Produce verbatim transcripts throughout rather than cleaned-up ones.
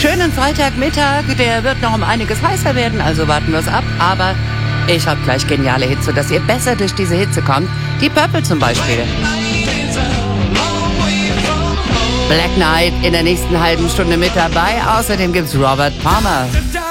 schönen Freitagmittag. Der wird noch um einiges heißer werden, also warten wir es ab. Aber ich habe gleich geniale Hits, sodass ihr besser durch diese Hitze kommt. Die Purple zum Beispiel. Black Knight in der nächsten halben Stunde mit dabei. Außerdem gibt's Robert Palmer.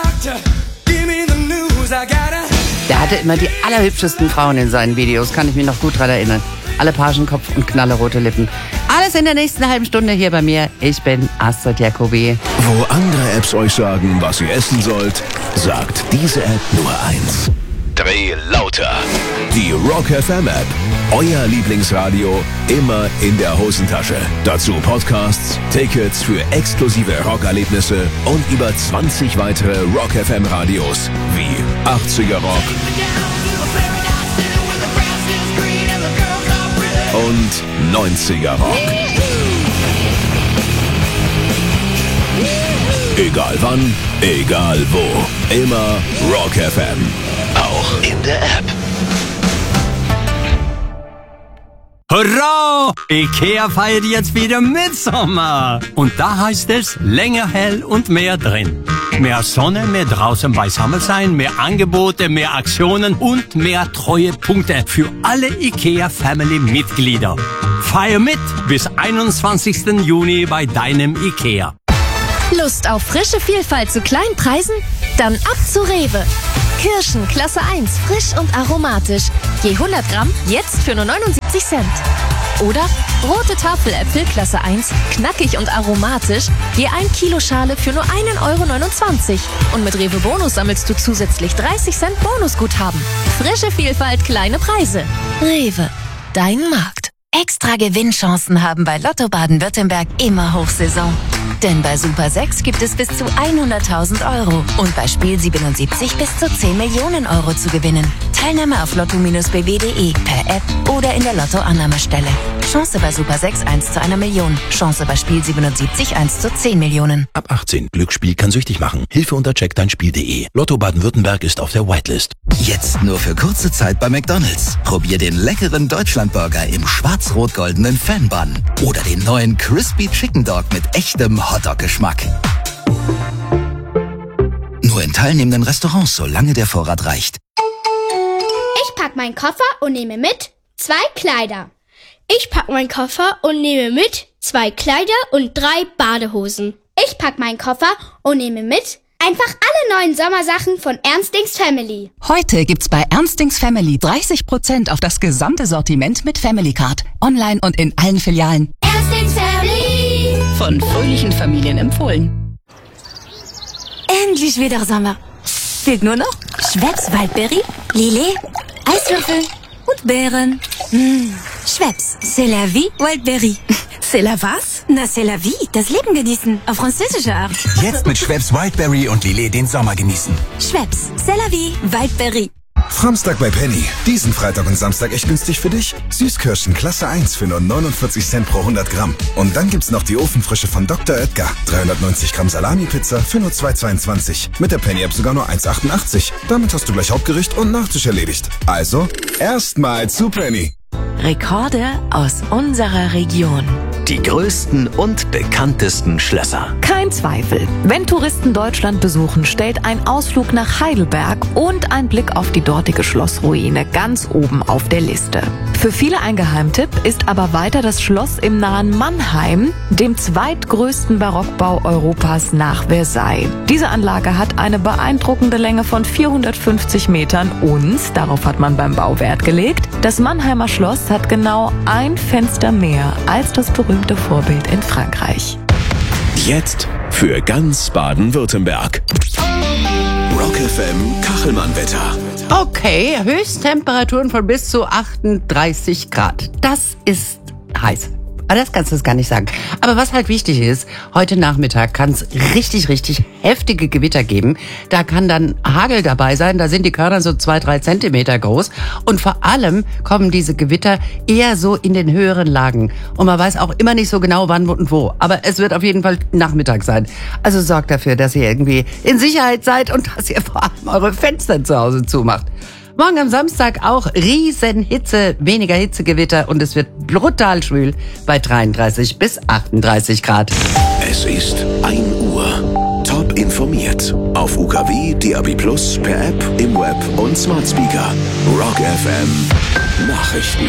Der hatte immer die allerhübschesten Frauen in seinen Videos, kann ich mich noch gut dran erinnern. Alle Pagenkopf und knallerote Lippen. Alles in der nächsten halben Stunde hier bei mir. Ich bin Astrid Jacobi. Wo andere Apps euch sagen, was ihr essen sollt, sagt diese App nur eins. Dreh lauter. Die Rock F M App. Euer Lieblingsradio immer in der Hosentasche. Dazu Podcasts, Tickets für exklusive Rockerlebnisse und über zwanzig weitere Rock F M Radios wie achtziger Rock und neunziger Rock. Egal wann, egal wo. Immer Rock F M. Auch in der App. Hurra! Ikea feiert jetzt wieder Mitsommer. Und da heißt es länger hell und mehr drin. Mehr Sonne, mehr draußen beisammen sein, mehr Angebote, mehr Aktionen und mehr Treuepunkte für alle Ikea Family Mitglieder. Feier mit bis einundzwanzigsten Juni bei deinem Ikea. Lust auf frische Vielfalt zu kleinen Preisen? Dann ab zu Rewe. Kirschen Klasse eins, frisch und aromatisch. Je hundert Gramm jetzt für nur neunundsiebzig Cent. Oder rote Tafeläpfel Klasse eins, knackig und aromatisch. Je ein Kilo Schale für nur einen Euro neunundzwanzig. Und mit Rewe Bonus sammelst du zusätzlich dreißig Cent Bonusguthaben. Frische Vielfalt, kleine Preise. Rewe, dein Markt. Extra Gewinnchancen haben bei Lotto Baden-Württemberg immer Hochsaison. Denn bei Super sechs gibt es bis zu hunderttausend Euro und bei Spiel siebenundsiebzig bis zu zehn Millionen Euro zu gewinnen. Teilnahme auf lotto Bindestrich b w punkt d e, per App oder in der Lotto-Annahmestelle. Chance bei Super sechs eins zu einer Million. Chance bei Spiel siebenundsiebzig eins zu zehn Millionen. Ab achtzehn. Glücksspiel kann süchtig machen. Hilfe unter check dein Spiel punkt de. Lotto Baden-Württemberg ist auf der Whitelist. Jetzt nur für kurze Zeit bei McDonald's. Probier den leckeren Deutschlandburger im schwarz-rot-goldenen Fan-Bun. Oder den neuen Crispy Chicken Dog mit echtem Hotdog-Geschmack. Nur in teilnehmenden Restaurants, solange der Vorrat reicht. Ich pack meinen Koffer und nehme mit zwei Kleider. Ich pack meinen Koffer und nehme mit zwei Kleider und drei Badehosen. Ich pack meinen Koffer und nehme mit einfach alle neuen Sommersachen von Ernstings Family. Heute gibt's bei Ernstings Family dreißig Prozent auf das gesamte Sortiment mit Family Card. Online und in allen Filialen. Ernstings Family. Von fröhlichen Familien empfohlen. Endlich wieder Sommer. Fehlt nur noch Schweppes Waldberry, Lillet, Eiswürfel und Beeren. Mmh. Schweppes, c'est la vie, Wildberry. C'est la was? Na, c'est la vie, das Leben genießen, auf französische Art. Jetzt mit Schweppes Wildberry und Lillet den Sommer genießen. Schweppes, c'est la vie, Wildberry. Samstag bei Penny. Diesen Freitag und Samstag echt günstig für dich. Süßkirschen Klasse eins für nur neunundvierzig Cent pro hundert Gramm. Und dann gibt's noch die Ofenfrische von Doktor Oetker. dreihundertneunzig Gramm Salami-Pizza für nur zwei Euro zweiundzwanzig. Mit der Penny-App sogar nur eins Euro achtundachtzig. Damit hast du gleich Hauptgericht und Nachtisch erledigt. Also, erstmal zu Penny. Rekorde aus unserer Region. Die größten und bekanntesten Schlösser. Kein Zweifel. Wenn Touristen Deutschland besuchen, stellt ein Ausflug nach Heidelberg und ein Blick auf die dortige Schlossruine ganz oben auf der Liste. Für viele ein Geheimtipp ist aber weiter das Schloss im nahen Mannheim, dem zweitgrößten Barockbau Europas nach Versailles. Diese Anlage hat eine beeindruckende Länge von vierhundertfünfzig Metern und, darauf hat man beim Bau Wert gelegt, das Mannheimer Schloss hat genau ein Fenster mehr als das berühmte Vorbild in Frankreich. Jetzt für ganz Baden-Württemberg. Rock F M Kachelmann-Wetter. Okay, Höchsttemperaturen von bis zu achtunddreißig Grad. Das ist heiß. Aber das kannst du gar nicht sagen. Aber was halt wichtig ist, heute Nachmittag kann es richtig, richtig heftige Gewitter geben. Da kann dann Hagel dabei sein. Da sind die Körner so zwei, drei Zentimeter groß. Und vor allem kommen diese Gewitter eher so in den höheren Lagen. Und man weiß auch immer nicht so genau, wann und wo. Aber es wird auf jeden Fall Nachmittag sein. Also sorgt dafür, dass ihr irgendwie in Sicherheit seid und dass ihr vor allem eure Fenster zu Hause zumacht. Morgen am Samstag auch Riesenhitze, weniger Hitzegewitter und es wird brutal schwül bei dreiunddreißig bis achtunddreißig Grad. Es ist ein Uhr. Auf U K W, D A B plus, per App, im Web und Smart Speaker. Rock F M Nachrichten.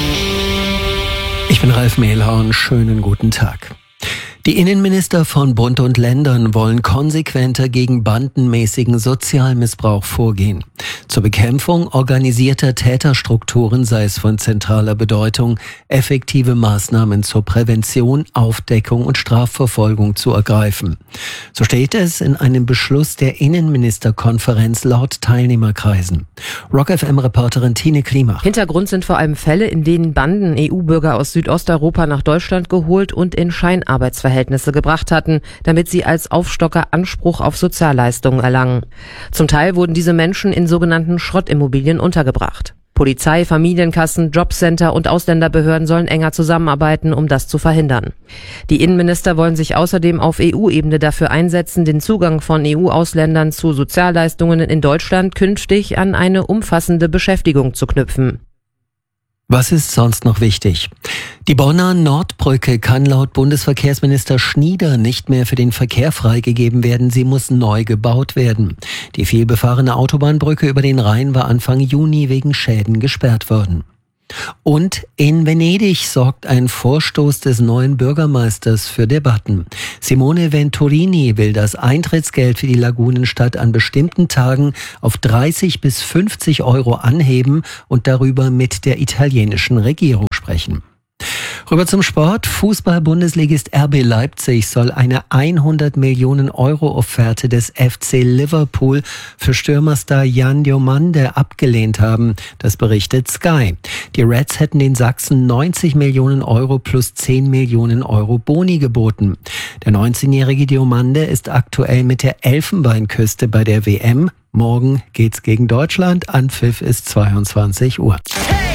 Ich bin Ralf Mehlhorn, schönen guten Tag. Die Innenminister von Bund und Ländern wollen konsequenter gegen bandenmäßigen Sozialmissbrauch vorgehen. Zur Bekämpfung organisierter Täterstrukturen sei es von zentraler Bedeutung, effektive Maßnahmen zur Prävention, Aufdeckung und Strafverfolgung zu ergreifen. So steht es in einem Beschluss der Innenministerkonferenz laut Teilnehmerkreisen. Rock F M-Reporterin Tine Klimach. Hintergrund sind vor allem Fälle, in denen Banden E U-Bürger aus Südosteuropa nach Deutschland geholt und in Scheinarbeitsverhältnisse gebracht hatten, damit sie als Aufstocker Anspruch auf Sozialleistungen erlangen. Zum Teil wurden diese Menschen in sogenannten Schrottimmobilien untergebracht. Polizei, Familienkassen, Jobcenter und Ausländerbehörden sollen enger zusammenarbeiten, um das zu verhindern. Die Innenminister wollen sich außerdem auf E U-Ebene dafür einsetzen, den Zugang von E U-Ausländern zu Sozialleistungen in Deutschland künftig an eine umfassende Beschäftigung zu knüpfen. Was ist sonst noch wichtig? Die Bonner Nordbrücke kann laut Bundesverkehrsminister Schnieder nicht mehr für den Verkehr freigegeben werden. Sie muss neu gebaut werden. Die vielbefahrene Autobahnbrücke über den Rhein war Anfang Juni wegen Schäden gesperrt worden. Und in Venedig sorgt ein Vorstoß des neuen Bürgermeisters für Debatten. Simone Venturini will das Eintrittsgeld für die Lagunenstadt an bestimmten Tagen auf dreißig bis fünfzig Euro anheben und darüber mit der italienischen Regierung sprechen. Rüber zum Sport. Fußball-Bundesligist R B Leipzig soll eine hundert Millionen Euro Offerte des F C Liverpool für Stürmerstar Jan Diomande abgelehnt haben. Das berichtet Sky. Die Reds hätten den Sachsen neunzig Millionen Euro plus zehn Millionen Euro Boni geboten. Der neunzehnjährige Diomande ist aktuell mit der Elfenbeinküste bei der W M. Morgen geht's gegen Deutschland. Anpfiff ist zweiundzwanzig Uhr. Hey!